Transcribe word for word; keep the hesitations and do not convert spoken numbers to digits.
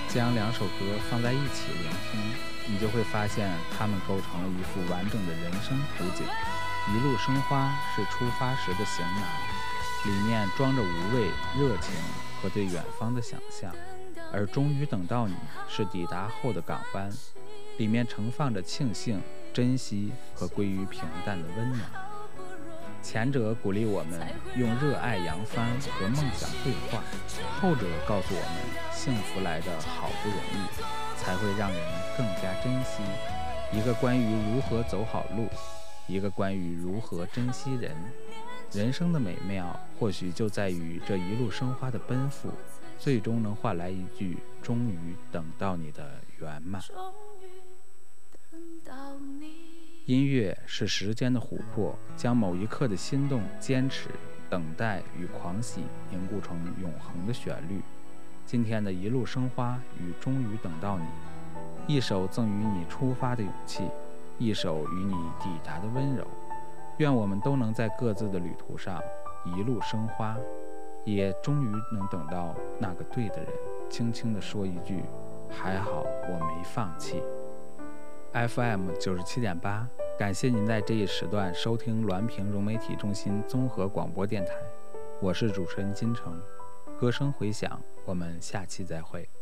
将两首歌放在一起聆听，你就会发现它们构成了一幅完整的人生图景。一路生花是出发时的行囊，里面装着无畏、热情和对远方的想象，而终于等到你是抵达后的港湾，里面盛放着庆幸、珍惜和归于平淡的温暖。前者鼓励我们用热爱扬帆和梦想对话，后者告诉我们幸福来得好不容易，才会让人更加珍惜。一个关于如何走好路，一个关于如何珍惜人。人生的美妙或许就在于这一路生花的奔赴，最终能换来一句终于等到你的圆满。音乐是时间的琥珀，将某一刻的心动、坚持、等待与狂喜凝固成永恒的旋律。今天的一路生花与终于等到你，一首赠予你出发的勇气，一首与你抵达的温柔。愿我们都能在各自的旅途上一路生花，也终于能等到那个对的人，轻轻地说一句还好我没放弃。F M 九十七点八，感谢您在这一时段收听滦平融媒体中心综合广播电台，我是主持人金城，歌声回响，我们下期再会。